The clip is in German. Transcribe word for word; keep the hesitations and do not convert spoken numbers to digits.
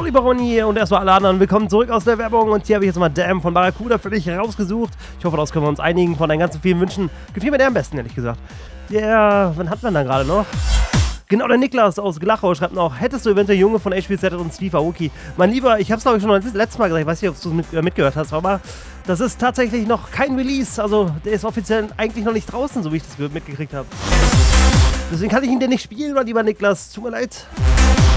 lieber Ronny und erstmal alle anderen, willkommen zurück aus der Werbung und hier habe ich jetzt mal Damn von Barracuda für dich rausgesucht. Ich hoffe, daraus können wir uns einigen von deinen ganzen vielen Wünschen. Gefiel mir der am besten, ehrlich gesagt. Der, wann hat man da gerade noch? Genau, der Niklas aus Glachau schreibt noch, hättest du eventuell Junge von H P Z und Steve Aoki? Mein Lieber, ich habe es glaube ich schon letztes Mal gesagt, ich weiß nicht, ob du es mit, äh, mitgehört hast, aber das ist tatsächlich noch kein Release, also der ist offiziell eigentlich noch nicht draußen, so wie ich das mitgekriegt habe. Deswegen kann ich ihn dir nicht spielen, mein lieber Niklas, tut mir leid.